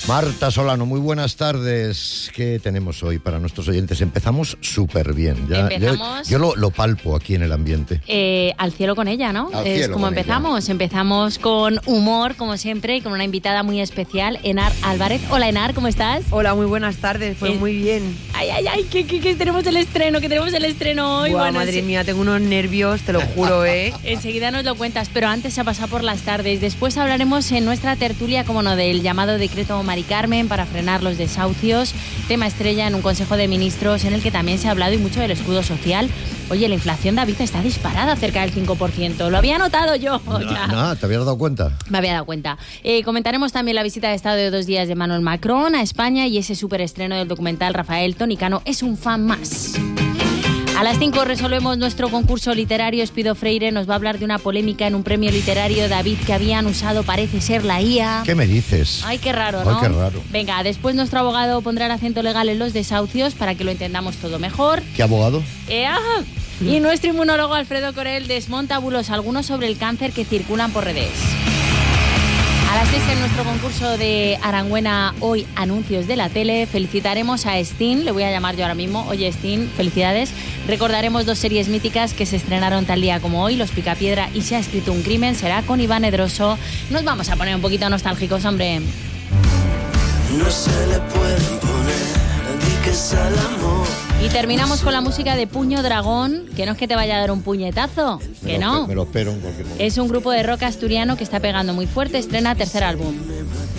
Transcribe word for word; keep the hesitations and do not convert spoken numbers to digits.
Marta Solano, muy buenas tardes. ¿Qué tenemos hoy para nuestros oyentes? Empezamos súper bien. Ya, Empezamos... Yo, yo lo, lo palpo aquí en el ambiente. Eh, al cielo con ella, ¿no? Al es cielo como con empezamos. ella. Empezamos con humor, como siempre, y con una invitada muy especial, Enar Álvarez. Hola, Enar, ¿cómo estás? Hola, muy buenas tardes. Pues eh... muy bien. Ay, ay, ay, que, que, que tenemos el estreno, que tenemos el estreno hoy. Buah, bueno, madre sí. mía, tengo unos nervios, te lo juro, ¿eh? Enseguida nos lo cuentas, pero antes se ha pasado por las tardes. Después hablaremos en nuestra tertulia, como no, del llamado decreto Mari Carmen para frenar los desahucios, tema estrella en un Consejo de Ministros en el que también se ha hablado y mucho del escudo social. Oye, la inflación, David, está disparada cerca del cinco por ciento. Lo había notado yo. No, no, ¿te habías dado cuenta? Me había dado cuenta. Eh, comentaremos también la visita de Estado de dos días de Emmanuel Macron a España y ese superestreno del documental Rafael Tonicano es un fan más. A las cinco resolvemos nuestro concurso literario. Espido Freire nos va a hablar de una polémica en un premio literario, David, que habían usado, parece ser, la I A. ¿Qué me dices? Ay, qué raro, ¿no? Ay, qué raro. Venga, después nuestro abogado pondrá el acento legal en los desahucios para que lo entendamos todo mejor. ¿Qué abogado? Eh, ah. Y nuestro inmunólogo Alfredo Corel desmonta bulos algunos sobre el cáncer que circulan por redes. A las seis en nuestro concurso de Arangüena, hoy anuncios de la tele, felicitaremos a Steen, le voy a llamar yo ahora mismo. Oye, Steen, felicidades. Recordaremos dos series míticas que se estrenaron tal día como hoy, Los Picapiedra y Se ha escrito un crimen, será con Iván Edroso. Nos vamos a poner un poquito nostálgicos, hombre. No se le pueden poner diques al amor. Y terminamos con la música de Puño Dragón, que no es que te vaya a dar un puñetazo, que me lo, no. Me lo espero en cualquier momento. Es un grupo de rock asturiano que está pegando muy fuerte, estrena tercer álbum.